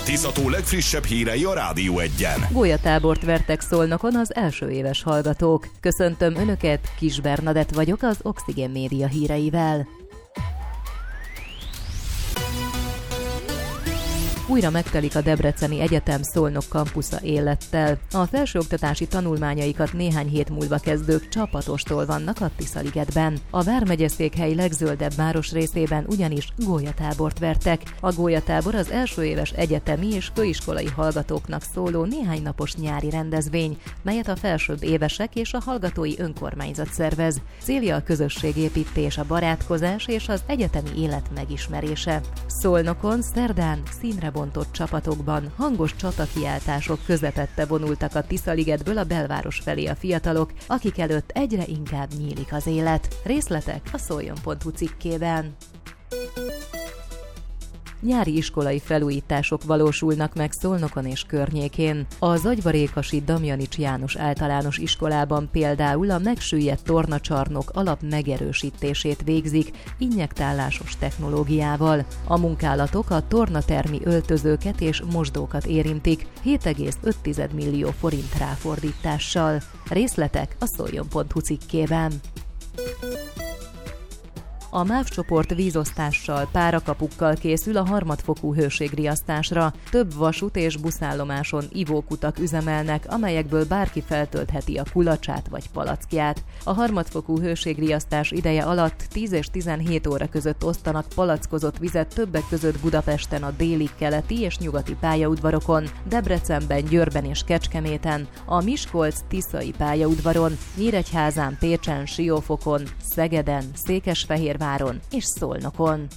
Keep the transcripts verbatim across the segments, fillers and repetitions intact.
Tiszató legfrissebb hírei a Rádió Egyen. Gólyatábort vertek Szolnokon az első éves hallgatók. Köszöntöm Önöket, Kis Bernadett vagyok az Oxigén Média híreivel. Újra megtelik a Debreceni Egyetem Szolnok kampusza élettel. A felsőoktatási tanulmányaikat néhány hét múlva kezdők csapatostól vannak a Tiszaligetben. A vármegyeszékhely legzöldebb városrészében ugyanis gólyatábort vertek. A gólyatábor az első éves egyetemi és főiskolai hallgatóknak szóló néhány napos nyári rendezvény, melyet a felsőbb évesek és a hallgatói önkormányzat szervez. Célja a közösségépítés, a barátkozás és az egyetemi élet megismerése. Szolnokon szerdán színre bontott csapatokban hangos csatakiáltások közepette vonultak a Tiszaligetből a belváros felé a fiatalok, akik előtt egyre inkább nyílik az élet. Részletek a szoljon pont hu cikkében. Nyári iskolai felújítások valósulnak meg Szolnokon és környékén. A zagyvarékasi Damjanics János általános iskolában például a megsüllyedt tornacsarnok alap megerősítését végzik injektálásos technológiával. A munkálatok a tornatermi öltözőket és mosdókat érintik hét egész öt millió forint ráfordítással. Részletek a szoljon pont hu cikkében. A MÁV csoport vízosztással, párakapukkal készül a harmadfokú hőségriasztásra. Több vasút és buszállomáson ivókutak üzemelnek, amelyekből bárki feltöltheti a kulacsát vagy palackját. A harmadfokú hőségriasztás ideje alatt tíz és tizenhét óra között osztanak palackozott vizet többek között Budapesten a déli, keleti és nyugati pályaudvarokon, Debrecenben, Győrben és Kecskeméten, a Miskolc-Tiszai pályaudvaron, Nyíregyházán, Pécsen, Siófokon, Szegeden, Székesfehérváron és Szolnokon.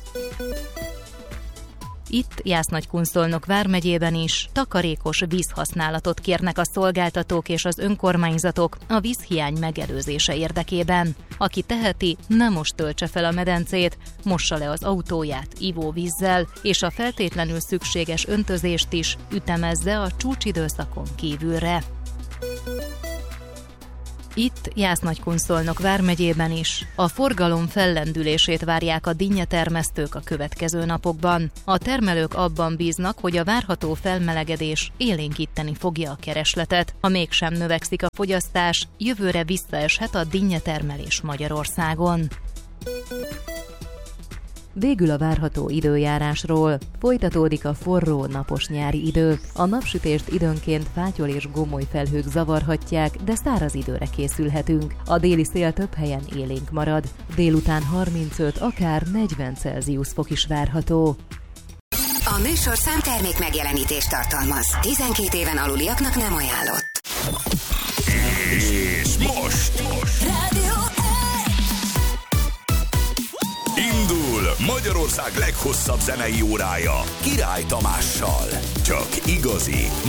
Itt Jász-Nagykun-Szolnok vármegyében is takarékos vízhasználatot kérnek a szolgáltatók és az önkormányzatok a vízhiány megelőzése érdekében. Aki teheti, ne most töltse fel a medencét, mossa le az autóját ivóvízzel, és a feltétlenül szükséges öntözést is ütemezze a csúcsidőszakon kívülre. Itt Jász-Nagykun-Szolnok vármegyében is a forgalom fellendülését várják a dinnyetermesztők a következő napokban. A termelők abban bíznak, hogy a várható felmelegedés élénkíteni fogja a keresletet. Ha mégsem növekszik a fogyasztás, jövőre visszaeshet a dinnyetermelés Magyarországon. Végül a várható időjárásról. Folytatódik a forró, napos nyári idő. A napsütést időnként fátyol és gomoly felhők zavarhatják, de száraz időre készülhetünk. A déli szél több helyen élénk marad. Délután harmincöt, akár negyven Celsius fok is várható. A műsorszám termék megjelenítést tartalmaz. tizenkét éven aluliaknak nem ajánlott. És most! most. Magyarország leghosszabb zenei órája Király Tamással. Csak igazi,